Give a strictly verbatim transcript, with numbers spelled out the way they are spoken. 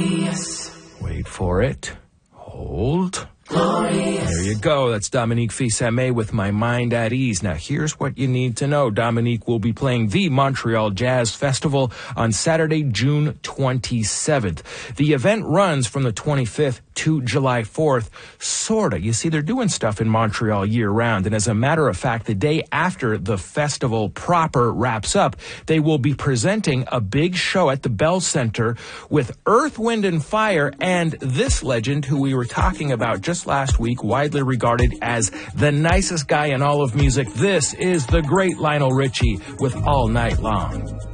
Glorious. Wait for it. Hold. Glorious. There you go. That's Dominique Fils-Aimé with My Mind at Ease. Now, here's what you need to know. Dominique will be playing the Montreal Jazz Festival on Saturday, June twenty-seventh. The event runs from the twenty-fifth to July fourth. Sorta. You see, they're doing stuff in Montreal year-round. And as a matter of fact, the day after the festival proper wraps up, they will be presenting a big show at the Bell Center with Earth, Wind, and Fire and this legend who we were talking about just last week, widely regarded as the nicest guy in all of music. This is the great Lionel Richie with All Night Long.